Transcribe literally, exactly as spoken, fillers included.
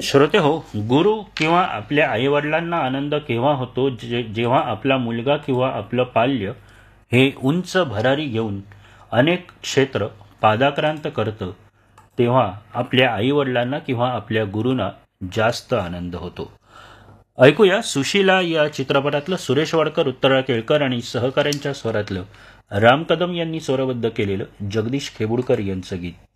श्रोते हो, गुरु किंवा आपल्या आईवडिलांना आनंद केव्हा होतो जे जेव्हा आपला मुलगा किंवा आपलं पाल्य हे उंच भरारी घेऊन अनेक क्षेत्र पादाक्रांत करतं, तेव्हा आपल्या आईवडिलांना किंवा आपल्या गुरूंना जास्त आनंद होतो. ऐकूया सुशीला या चित्रपटातलं सुरेश वाडकर, उत्तरा केळकर आणि सहकाऱ्यांच्या स्वरातलं राम कदम यांनी स्वरबद्ध केलेलं जगदीश खेबुडकर यांचं गीत.